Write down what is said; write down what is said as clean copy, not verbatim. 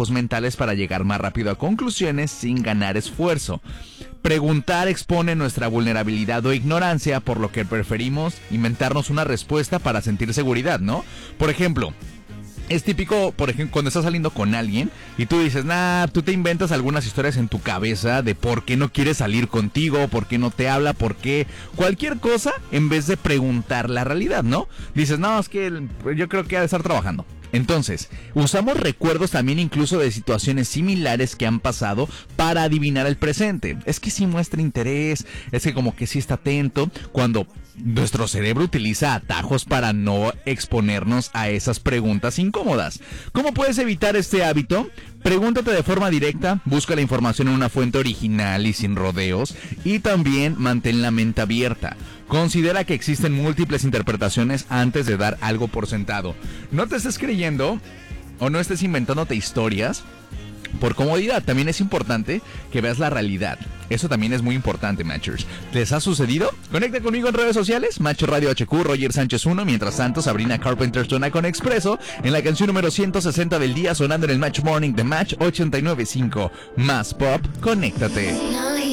atajos mentales para llegar más rápido a conclusiones sin ganar esfuerzo. Preguntar expone nuestra vulnerabilidad o ignorancia, por lo que preferimos inventarnos una respuesta para sentir seguridad, ¿no? Por ejemplo, es típico, por ejemplo, cuando estás saliendo con alguien y tú dices, tú te inventas algunas historias en tu cabeza de por qué no quiere salir contigo, por qué no te habla, por qué cualquier cosa, en vez de preguntar la realidad, ¿no? Dices, es que yo creo que ha de estar trabajando. Entonces, usamos recuerdos también incluso de situaciones similares que han pasado para adivinar el presente. Es que sí muestra interés, es que como que sí está atento, cuando nuestro cerebro utiliza atajos para no exponernos a esas preguntas incómodas. ¿Cómo puedes evitar este hábito? Pregúntate de forma directa, busca la información en una fuente original y sin rodeos, y también mantén la mente abierta. Considera que existen múltiples interpretaciones antes de dar algo por sentado. No te estés creyendo o no estés inventándote historias por comodidad. También es importante que veas la realidad. Eso también es muy importante, Matchers. ¿Les ha sucedido? Conecta conmigo en redes sociales, Macho Radio HQ, Roger Sánchez 1. Mientras tanto, Sabrina Carpenter suena con Expreso en la canción número 160 del día, sonando en el Match Morning de Match 89.5. Más pop, conéctate.